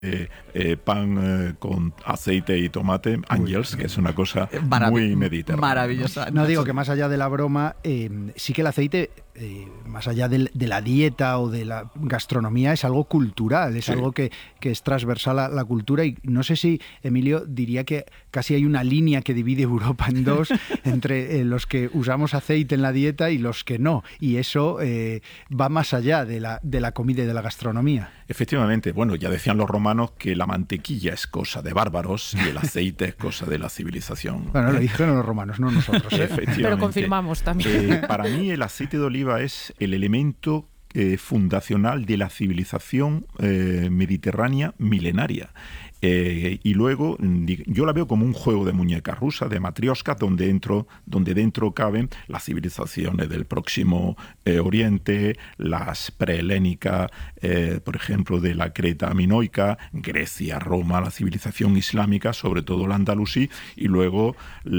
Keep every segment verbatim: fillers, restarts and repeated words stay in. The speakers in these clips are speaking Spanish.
Eh, eh, pan eh, con aceite y tomate, Ángels, que es una cosa Marav- muy mediterránea. Maravillosa. No, digo que más allá de la broma, eh, sí que el aceite, eh, más allá de, de la dieta o de la gastronomía, es algo cultural, es sí. algo que, que es transversal a la cultura, y no sé si, Emilio, diría que casi hay una línea que divide Europa en dos, entre eh, los que usamos aceite en la dieta y los que no, y eso eh, va más allá de la, de la comida y de la gastronomía. Efectivamente, bueno, ya decían los romanos que la mantequilla es cosa de bárbaros y el aceite es cosa de la civilización. Bueno, lo dijeron los romanos, no nosotros, ¿eh? Pero confirmamos también. Eh, para mí el aceite de oliva es el elemento eh, fundacional de la civilización eh, mediterránea milenaria. Eh, y luego yo la veo como un juego de muñecas rusas, de matrioscas, donde dentro, donde dentro caben las civilizaciones del próximo eh, Oriente, las prehelénicas, eh, por ejemplo, de la Creta minoica, Grecia, Roma, la civilización islámica, sobre todo la andalusí, y luego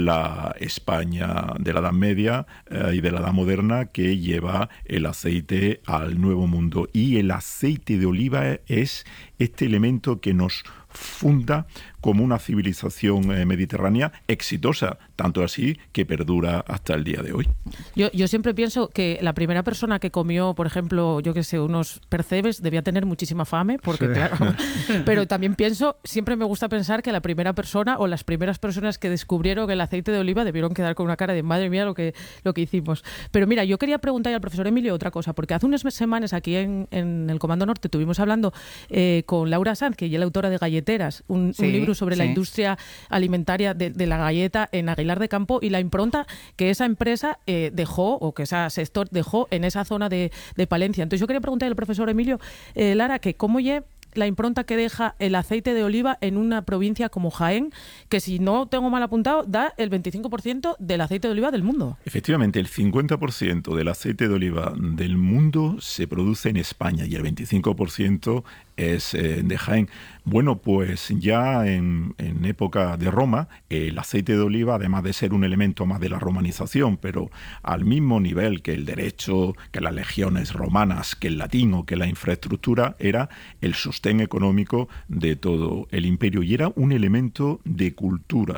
la España de la Edad Media eh, y de la Edad Moderna, que lleva el aceite al Nuevo Mundo. Y el aceite de oliva es este elemento que nos funda como una civilización eh, mediterránea exitosa, tanto así que perdura hasta el día de hoy. Yo, yo siempre pienso que la primera persona que comió, por ejemplo, yo que sé, unos percebes, debía tener muchísima fame, porque sí. claro, pero también pienso, siempre me gusta pensar que la primera persona o las primeras personas que descubrieron el aceite de oliva debieron quedar con una cara de madre mía lo que, lo que hicimos. Pero mira, yo quería preguntarle al profesor Emilio otra cosa, porque hace unas semanas aquí en, en el Comando Norte estuvimos hablando eh, con Laura Sanz, que ella es la autora de Galleteras, un, sí, un libro sobre sí. la industria alimentaria de, de la galleta en Aguilar de Campo, y la impronta que esa empresa eh, dejó, o que ese sector dejó en esa zona de, de Palencia. Entonces yo quería preguntarle al profesor Emilio eh, Lara, que cómo lle la impronta que deja el aceite de oliva en una provincia como Jaén, que si no tengo mal apuntado, da el veinticinco por ciento del aceite de oliva del mundo. Efectivamente, el cincuenta por ciento del aceite de oliva del mundo se produce en España y el veinticinco por ciento es eh, de Jaén. Bueno, pues ya en, en época de Roma, el aceite de oliva, además de ser un elemento más de la romanización, pero al mismo nivel que el derecho, que las legiones romanas, que el latín o que la infraestructura, era el sostén económico de todo el imperio y era un elemento de cultura,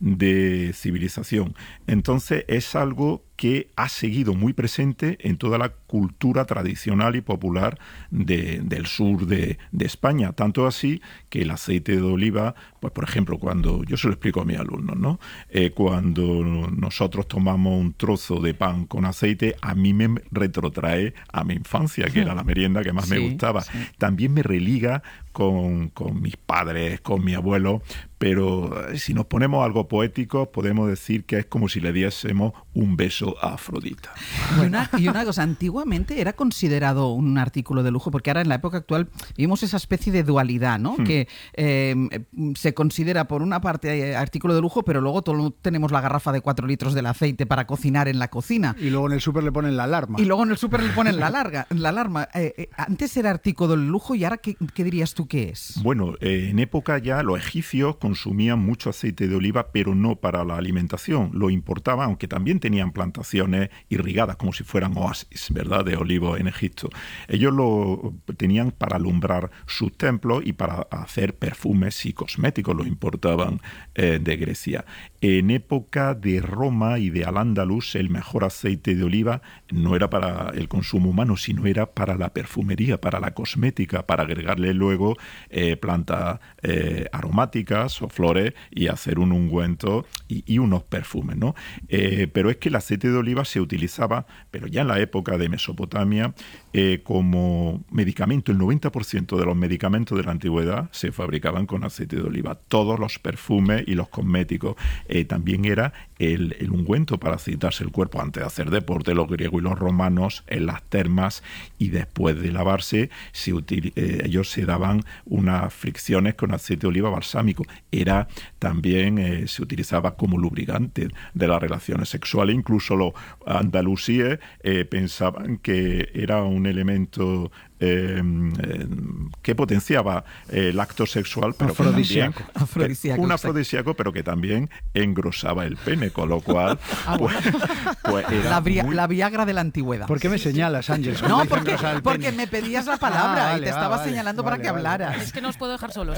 de civilización. Entonces es algo que ha seguido muy presente en toda la cultura tradicional y popular de, del sur de, de España. Tanto así que el aceite de oliva, pues por ejemplo, cuando yo se lo explico a mis alumnos, ¿no? Eh, cuando nosotros tomamos un trozo de pan con aceite, a mí me retrotrae a mi infancia, que era la merienda que más sí, me gustaba. Sí. También me religa con, con mis padres, con mi abuelo, pero si nos ponemos algo poético, podemos decir que es como si le diésemos un beso a Afrodita. Y una, y una cosa, antiguamente era considerado un artículo de lujo, porque ahora en la época actual vivimos esa especie de dualidad, ¿no? Hmm. Que eh, se considera por una parte artículo de lujo, pero luego todo, tenemos la garrafa de cuatro litros del aceite para cocinar en la cocina. Y luego en el súper le ponen la alarma. Y luego en el súper le ponen la, larga, la alarma. Eh, eh, antes era artículo del lujo y ahora, ¿qué, qué dirías tú que es? Bueno, eh, en época ya los egipcios consumían mucho aceite de oliva, pero no para la alimentación. Lo importaban, aunque también tenían plantaciones irrigadas, como si fueran oasis, ¿verdad?, de olivos en Egipto. Ellos lo tenían para alumbrar sus templos y para hacer perfumes y cosméticos, lo importaban eh, de Grecia. En época de Roma y de Al-Ándalus, el mejor aceite de oliva no era para el consumo humano, sino era para la perfumería, para la cosmética, para agregarle luego eh, plantas eh, aromáticas o flores y hacer un ungüento y, y unos perfumes, ¿no? Eh, pero es que el aceite de oliva se utilizaba, pero ya en la época de Mesopotamia, eh, como medicamento. El noventa por ciento de los medicamentos de la antigüedad se fabricaban con aceite de oliva. Todos los perfumes y los cosméticos. Eh, también era el, el ungüento para aceitarse el cuerpo antes de hacer deporte. Los griegos y los romanos en las termas, y después de lavarse se util- eh, ellos se daban unas fricciones con aceite de oliva balsámico. Era también eh, se utilizaba como lubricante de las relaciones sexuales. Incluso los andalusíes eh, pensaban que era un elemento eh, eh, que potenciaba eh, el acto sexual, pero afrodisíaco. Que también, afrodisíaco, un afrodisíaco, pero que también engrosaba el pene, con lo cual ah, pues, pues era la, via- muy... la Viagra de la antigüedad. ¿Por qué me señalas, Ángel? No, porque, porque me pedías la palabra Ah, vale, y te ah, estaba vale, señalando vale, para que vale. hablaras. Es que no os puedo dejar solos.